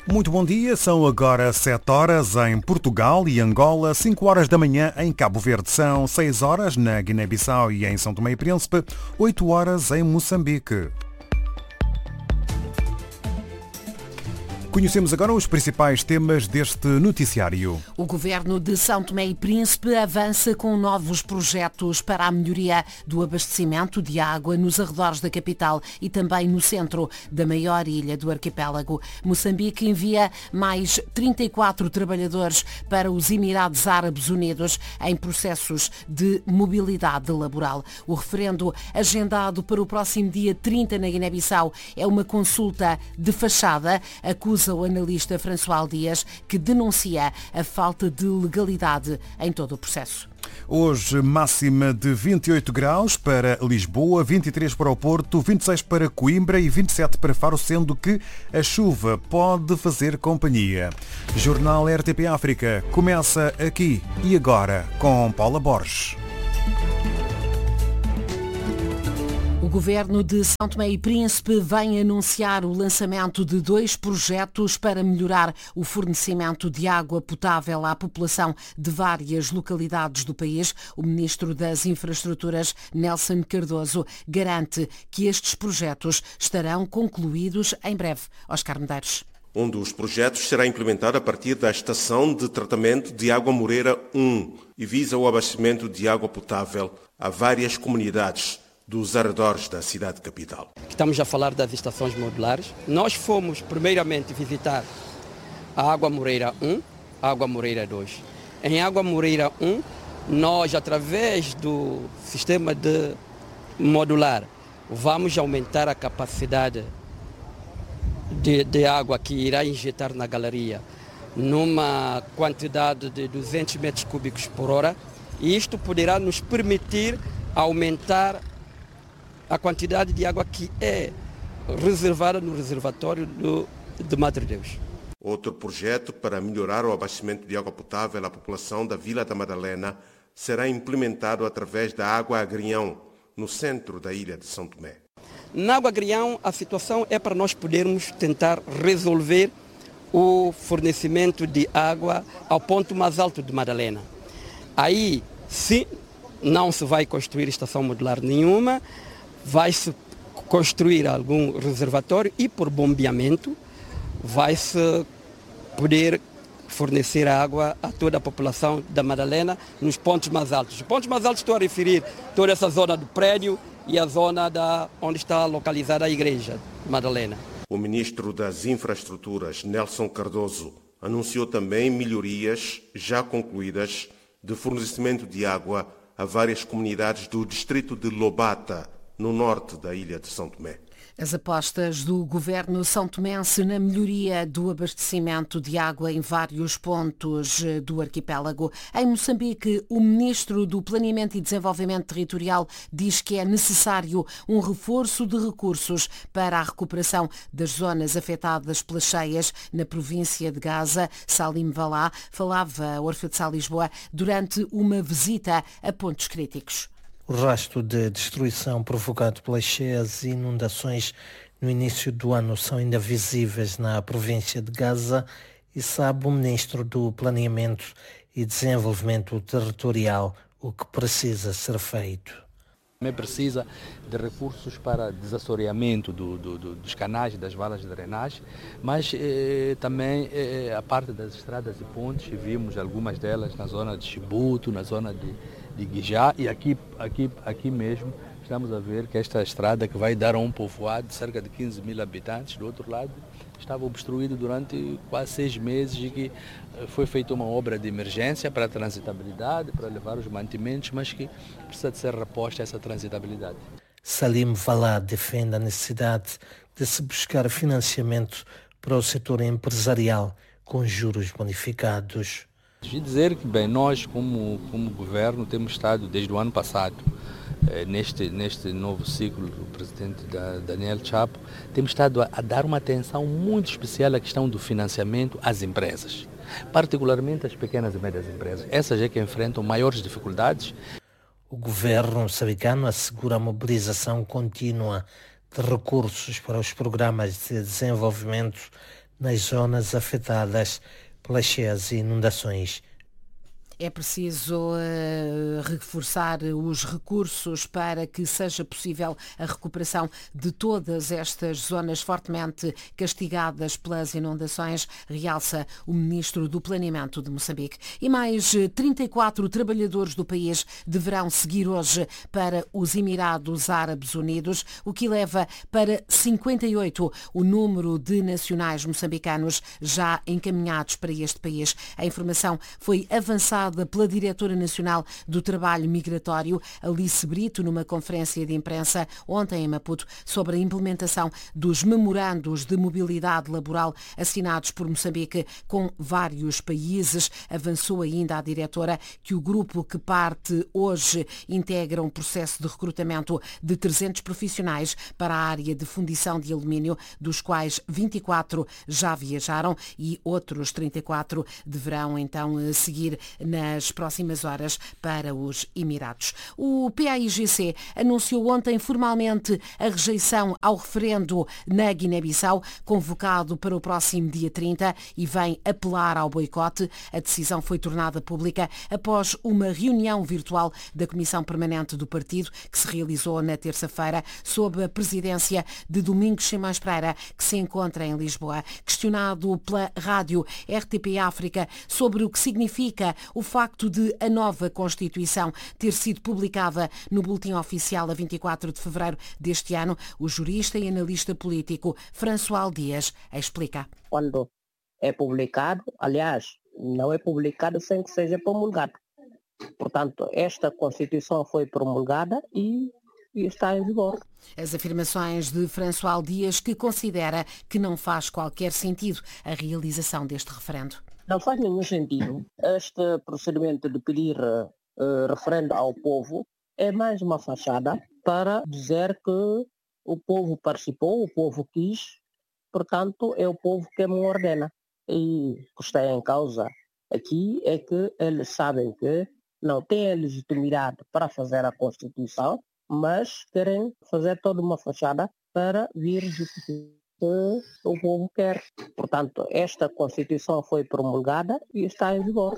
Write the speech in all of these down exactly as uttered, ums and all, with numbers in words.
Muito bom dia, são agora sete horas em Portugal e Angola, cinco horas da manhã em Cabo Verde, são seis horas na Guiné-Bissau e em São Tomé e Príncipe, oito horas em Moçambique. Conhecemos agora os principais temas deste noticiário. O Governo de São Tomé e Príncipe avança com novos projetos para a melhoria do abastecimento de água nos arredores da capital e também no centro da maior ilha do arquipélago. Moçambique envia mais trinta e quatro trabalhadores para os Emirados Árabes Unidos em processos de mobilidade laboral. O referendo agendado para o próximo dia trinta na Guiné-Bissau é uma consulta de fachada, acusa o analista François Dias, que denuncia a falta de legalidade em todo o processo. Hoje, máxima de vinte e oito graus para Lisboa, vinte e três para o Porto, vinte e seis para Coimbra e vinte e sete para Faro, sendo que a chuva pode fazer companhia. Jornal R T P África começa aqui e agora com Paula Borges. O Governo de São Tomé e Príncipe vem anunciar o lançamento de dois projetos para melhorar o fornecimento de água potável à população de várias localidades do país. O Ministro das Infraestruturas, Nelson Cardoso, garante que estes projetos estarão concluídos em breve. Oscar Medeiros. Um dos projetos será implementado a partir da Estação de Tratamento de Água Moreira um e visa o abastecimento de água potável a várias comunidades dos arredores da cidade capital. Estamos a falar das estações modulares. Nós fomos primeiramente visitar a Água Moreira um, a Água Moreira dois. Em Água Moreira um, nós, através do sistema de modular, vamos aumentar a capacidade de, de água que irá injetar na galeria numa quantidade de duzentos metros cúbicos por hora, e isto poderá nos permitir aumentar a quantidade de água que é reservada no reservatório do, de Madre Deus. Outro projeto para melhorar o abastecimento de água potável à população da Vila da Madalena será implementado através da Água Agrião, no centro da ilha de São Tomé. Na Água Agrião, a situação é para nós podermos tentar resolver o fornecimento de água ao ponto mais alto de Madalena. Aí, sim, não se vai construir estação modular nenhuma, vai-se construir algum reservatório e, por bombeamento, vai-se poder fornecer água a toda a população da Madalena nos pontos mais altos. Os pontos mais altos estou a referir toda essa zona do prédio e a zona da, onde está localizada a igreja de Madalena. O ministro das Infraestruturas, Nelson Cardoso, anunciou também melhorias já concluídas de fornecimento de água a várias comunidades do distrito de Lobata, no norte da ilha de São Tomé. As apostas do governo são tomense na melhoria do abastecimento de água em vários pontos do arquipélago. Em Moçambique, o ministro do Planeamento e Desenvolvimento Territorial diz que é necessário um reforço de recursos para a recuperação das zonas afetadas pelas cheias na província de Gaza. Salim Valá falava ao Orfeu de Sá Lisboa durante uma visita a pontos críticos. O rastro de destruição provocado pelas cheias e inundações no início do ano são ainda visíveis na província de Gaza e sabe o ministro do Planeamento e Desenvolvimento Territorial o que precisa ser feito. Também precisa de recursos para desassoreamento do, do, do, dos canais, das valas de drenagem, mas eh, também eh, a parte das estradas e pontes, vimos algumas delas na zona de Chibuto, na zona de, de Guijá, e aqui, aqui, aqui mesmo estamos a ver que esta estrada que vai dar a um povoado de cerca de quinze mil habitantes, do outro lado, estava obstruído durante quase seis meses e que foi feita uma obra de emergência para a transitabilidade, para levar os mantimentos, mas que precisa de ser reposta essa transitabilidade. Salim Valá defende a necessidade de se buscar financiamento para o setor empresarial com juros bonificados. E dizer que, bem, nós como, como governo temos estado desde o ano passado, eh, neste, neste novo ciclo do presidente da, Daniel Chapo, temos estado a, a dar uma atenção muito especial à questão do financiamento às empresas, particularmente às pequenas e médias empresas. Essas é que enfrentam maiores dificuldades. O governo moçambicano assegura a mobilização contínua de recursos para os programas de desenvolvimento nas zonas afetadas pelas cheias e inundações. É preciso uh, reforçar os recursos para que seja possível a recuperação de todas estas zonas fortemente castigadas pelas inundações, realça o Ministro do Planeamento de Moçambique. E mais trinta e quatro trabalhadores do país deverão seguir hoje para os Emirados Árabes Unidos, o que leva para cinquenta e oito o número de nacionais moçambicanos já encaminhados para este país. A informação foi avançada pela Diretora Nacional do Trabalho Migratório, Alice Brito, numa conferência de imprensa ontem em Maputo, sobre a implementação dos memorandos de mobilidade laboral assinados por Moçambique com vários países. Avançou ainda a diretora que o grupo que parte hoje integra um processo de recrutamento de trezentos profissionais para a área de fundição de alumínio, dos quais vinte e quatro já viajaram e outros trinta e quatro deverão então seguir nas próximas horas para os Emirados. O P A I G C anunciou ontem formalmente a rejeição ao referendo na Guiné-Bissau, convocado para o próximo dia trinta, e vem apelar ao boicote. A decisão foi tornada pública após uma reunião virtual da Comissão Permanente do Partido, que se realizou na terça-feira, sob a presidência de Domingos Simões Pereira, que se encontra em Lisboa. Questionado pela rádio R T P África sobre o que significa o facto de a nova Constituição ter sido publicada no Boletim Oficial a vinte e quatro de fevereiro deste ano, o jurista e analista político François Dias explica. Quando é publicado, aliás, não é publicado sem que seja promulgado. Portanto, esta Constituição foi promulgada e, e está em vigor. As afirmações de François Dias, que considera que não faz qualquer sentido a realização deste referendo. Não faz nenhum sentido. Este procedimento de pedir uh, referendo ao povo é mais uma fachada para dizer que o povo participou, o povo quis, portanto é o povo que me ordena. E o que está em causa aqui é que eles sabem que não têm a legitimidade para fazer a Constituição, mas querem fazer toda uma fachada para vir justificar que o povo quer. Portanto, esta Constituição foi promulgada e está em vigor.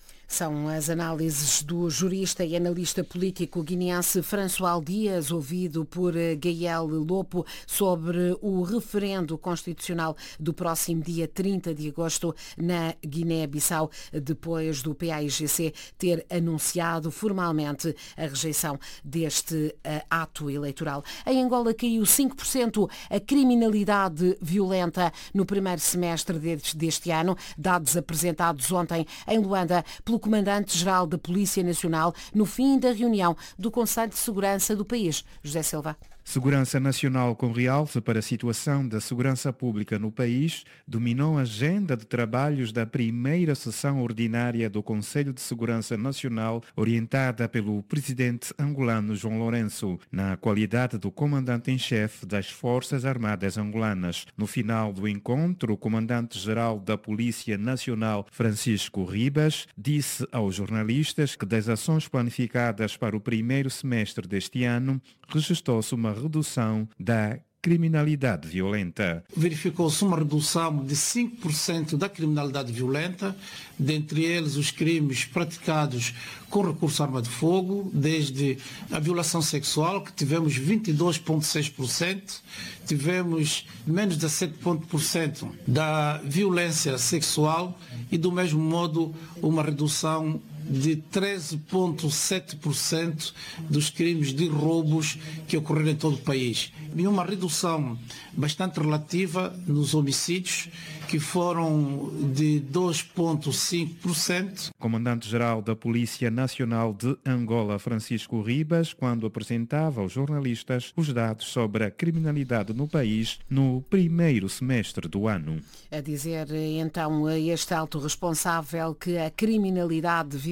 São as análises do jurista e analista político guineense François Dias, ouvido por Gael Lopo, sobre o referendo constitucional do próximo dia trinta de agosto na Guiné-Bissau, depois do P A I G C ter anunciado formalmente a rejeição deste uh, ato eleitoral. Em Angola caiu cinco por cento a criminalidade violenta no primeiro semestre deste ano, dados apresentados ontem em Luanda pelo Comandante-Geral da Polícia Nacional no fim da reunião do Conselho de Segurança do país. José Silva. Segurança Nacional com realce para a situação da segurança pública no país dominou a agenda de trabalhos da primeira sessão ordinária do Conselho de Segurança Nacional, orientada pelo presidente angolano João Lourenço, na qualidade do comandante em chefe das Forças Armadas angolanas. No final do encontro, o comandante-geral da Polícia Nacional, Francisco Ribas, disse aos jornalistas que das ações planificadas para o primeiro semestre deste ano, registrou-se uma redução da criminalidade violenta. Verificou-se uma redução de cinco por cento da criminalidade violenta, dentre eles os crimes praticados com recurso à arma de fogo, desde a violação sexual, que tivemos vinte e dois vírgula seis por cento, tivemos menos de sete por cento da violência sexual e, do mesmo modo, uma redução de treze vírgula sete por cento dos crimes de roubos que ocorreram em todo o país. E uma redução bastante relativa nos homicídios, que foram de dois vírgula cinco por cento. Comandante-Geral da Polícia Nacional de Angola, Francisco Ribas, quando apresentava aos jornalistas os dados sobre a criminalidade no país no primeiro semestre do ano. A dizer, então, a este alto responsável que a criminalidade violenta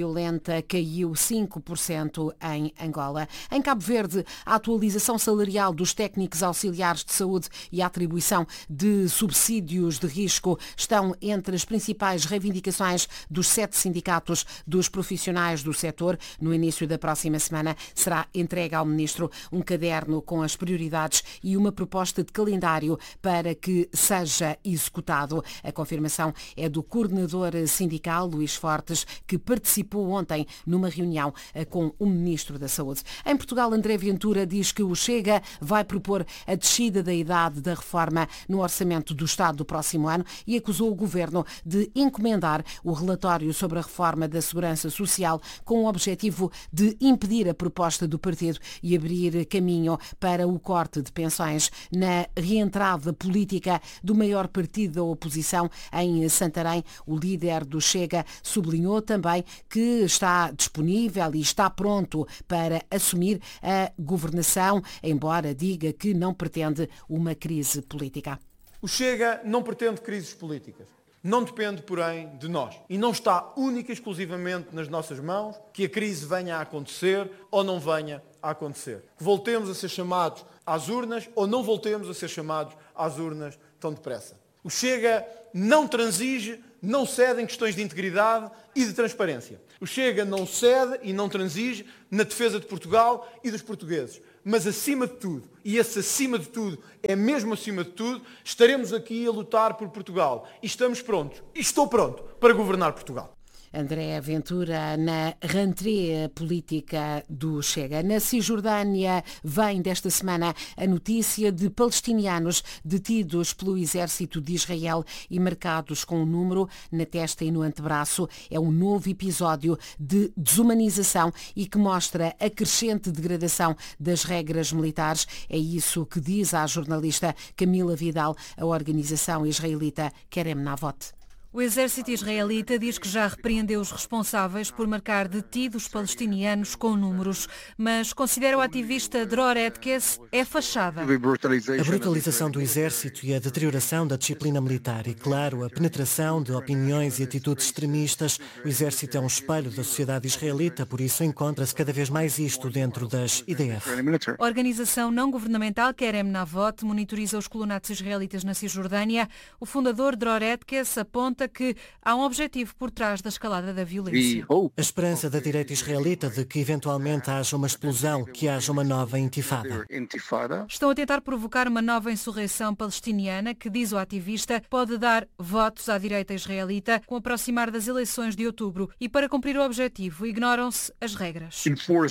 violenta caiu cinco por cento em Angola. Em Cabo Verde, a atualização salarial dos técnicos auxiliares de saúde e a atribuição de subsídios de risco estão entre as principais reivindicações dos sete sindicatos dos profissionais do setor. No início da próxima semana será entregue ao Ministro um caderno com as prioridades e uma proposta de calendário para que seja executado. A confirmação é do coordenador sindical, Luís Fortes, que participou ontem numa reunião com o Ministro da Saúde. Em Portugal, André Ventura diz que o Chega vai propor a descida da idade da reforma no orçamento do Estado do próximo ano e acusou o Governo de encomendar o relatório sobre a reforma da Segurança Social com o objetivo de impedir a proposta do partido e abrir caminho para o corte de pensões. Na reentrada política do maior partido da oposição em Santarém, o líder do Chega sublinhou também que está disponível e está pronto para assumir a governação, embora diga que não pretende uma crise política. O Chega não pretende crises políticas. Não depende, porém, de nós. E não está única e exclusivamente nas nossas mãos que a crise venha a acontecer ou não venha a acontecer. Que voltemos a ser chamados às urnas ou não voltemos a ser chamados às urnas tão depressa. O Chega não transige, não cede em questões de integridade e de transparência. O Chega não cede e não transige na defesa de Portugal e dos portugueses. Mas acima de tudo, e esse acima de tudo é mesmo acima de tudo, estaremos aqui a lutar por Portugal. E estamos prontos, e estou pronto para governar Portugal. André Ventura na rentrée política do Chega. Na Cisjordânia vem desta semana a notícia de palestinianos detidos pelo exército de Israel e marcados com um número na testa e no antebraço. É um novo episódio de desumanização e que mostra a crescente degradação das regras militares. É isso que diz a jornalista Camila Vidal, a organização israelita Kerem Navot. O exército israelita diz que já repreendeu os responsáveis por marcar detidos palestinianos com números, mas considera o ativista Dror Etkes é fachada. A brutalização do exército e a deterioração da disciplina militar e, claro, a penetração de opiniões e atitudes extremistas. O exército é um espelho da sociedade israelita, por isso encontra-se cada vez mais isto dentro das I D F. A organização não governamental Kerem Navot monitoriza os colonatos israelitas na Cisjordânia. O fundador Dror Etkes aponta que há um objetivo por trás da escalada da violência. A esperança da direita israelita de que eventualmente haja uma explosão, que haja uma nova intifada. Estão a tentar provocar uma nova insurreição palestiniana que, diz o ativista, pode dar votos à direita israelita com o aproximar das eleições de outubro e, para cumprir o objetivo, ignoram-se as regras.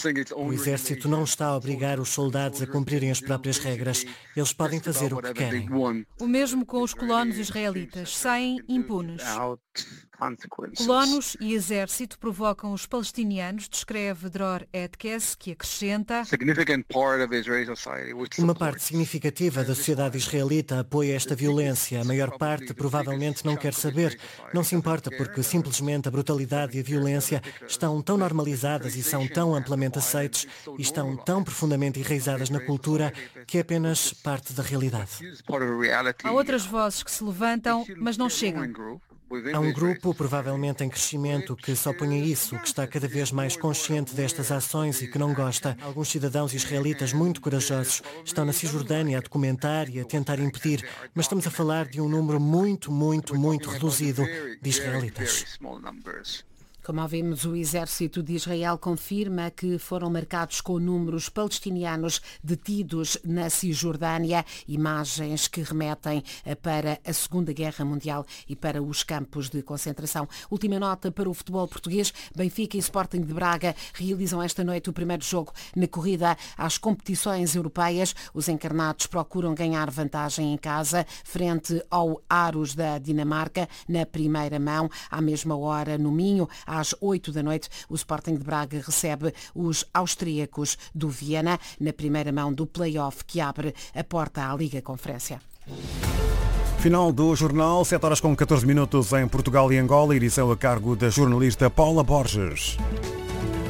O exército não está a obrigar os soldados a cumprirem as próprias regras. Eles podem fazer o que querem. O mesmo com os colonos israelitas. Saem impunes. Colonos e exército provocam os palestinianos, descreve Dror Etkes, que acrescenta: Uma parte significativa da sociedade israelita apoia esta violência. A maior parte provavelmente não quer saber. Não se importa porque simplesmente a brutalidade e a violência estão tão normalizadas e são tão amplamente aceites e estão tão profundamente enraizadas na cultura que é apenas parte da realidade. Há outras vozes que se levantam, mas não chegam. Há um grupo, provavelmente em crescimento, que só põe isso, que está cada vez mais consciente destas ações e que não gosta. Alguns cidadãos israelitas muito corajosos estão na Cisjordânia a documentar e a tentar impedir, mas estamos a falar de um número muito, muito, muito reduzido de israelitas. Como ouvimos, o exército de Israel confirma que foram marcados com números palestinianos detidos na Cisjordânia, imagens que remetem para a Segunda Guerra Mundial e para os campos de concentração. Última nota para o futebol português. Benfica e Sporting de Braga realizam esta noite o primeiro jogo na corrida às competições europeias. Os encarnados procuram ganhar vantagem em casa frente ao Aros da Dinamarca na primeira mão. À mesma hora, no Minho, às oito da noite, o Sporting de Braga recebe os austríacos do Viena na primeira mão do play-off que abre a porta à Liga Conferência. Final do jornal, sete horas com catorze minutos em Portugal e Angola, edição a cargo da jornalista Paula Borges.